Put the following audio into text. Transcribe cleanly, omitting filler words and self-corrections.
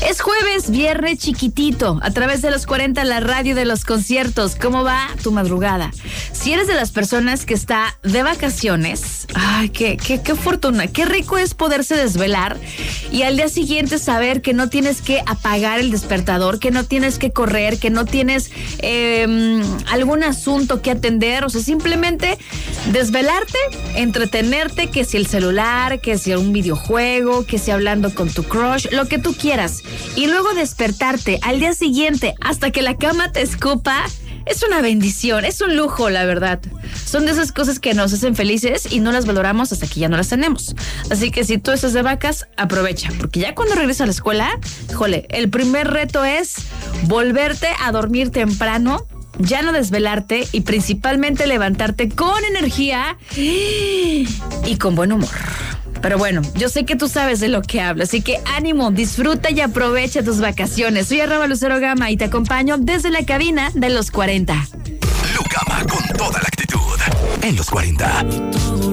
Es jueves, viernes chiquitito, a través de los 40, la radio de los conciertos. ¿Cómo va tu madrugada? Si eres de las personas que está de vacaciones, ay, qué fortuna, qué rico es poderse desvelar y al día siguiente saber que no tienes que apagar el despertador, que no tienes que correr, que no tienes algún asunto que atender, o sea, simplemente desvelarte, entretenerte, que si el celular, que si un videojuego, que si hablando con tu crush, lo que tú quieras. Y luego despertarte al día siguiente hasta que la cama te escupa, es una bendición, es un lujo, la verdad. Son de esas cosas que nos hacen felices y no las valoramos hasta que ya no las tenemos. Así que si tú estás de vacas, aprovecha, porque ya cuando regresas a la escuela, híjole, el primer reto es volverte a dormir temprano, ya no desvelarte y principalmente levantarte con energía y con buen humor. Pero bueno, yo sé que tú sabes de lo que hablo, así que ánimo, disfruta y aprovecha tus vacaciones. Soy @Lucero Gama y te acompaño desde la cabina de los 40. Lu Gama con toda la actitud en los 40.